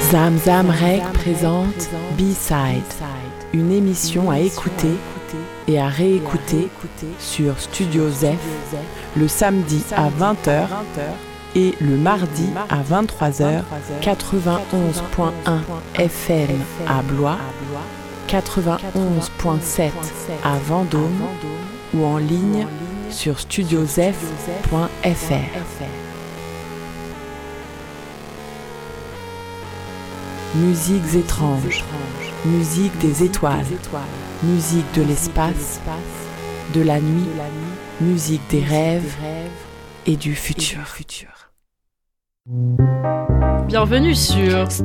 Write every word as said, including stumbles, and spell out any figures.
Zamzam Rec présente B-Side, une émission à écouter et à réécouter sur Studio Zef le samedi à vingt heures et le mardi à vingt-trois heures, quatre-vingt-onze point un F M à Blois, quatre-vingt-onze point sept à Vendôme ou en ligne sur studiozef point f r. Musiques étranges, musique des étoiles, musique de l'espace, de la nuit, musique des rêves et du futur. Bienvenue sur